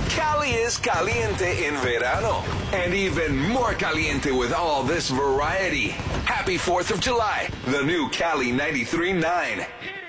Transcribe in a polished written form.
Cali is caliente in verano. And even more caliente with all this variety. Happy 4th of July. The new Cali 93.9.